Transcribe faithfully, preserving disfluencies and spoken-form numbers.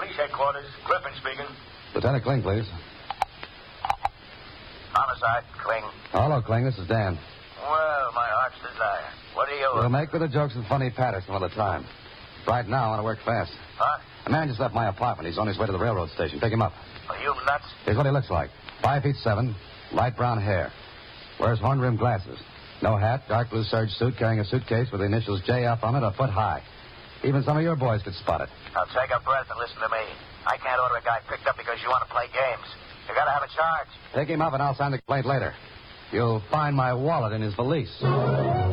Police headquarters. Griffin speaking. Lieutenant Kling, please. Homicide, Kling. Hello, Kling. This is Dan. Well, my heart's desire. What are you... We'll make with the jokes and funny patter some other time. Right now, I want to work fast. Huh? A man just left my apartment. He's on his way to the railroad station. Pick him up. Are you nuts? Here's what he looks like. Five feet seven, light brown hair. Wears horn-rimmed glasses. No hat, dark blue serge suit, carrying a suitcase with the initials J F on it a foot high. Even some of your boys could spot it. Now take a breath and listen to me. I can't order a guy picked up because you want to play games. You gotta have a charge. Take him up and I'll sign the complaint later. You'll find my wallet in his valise.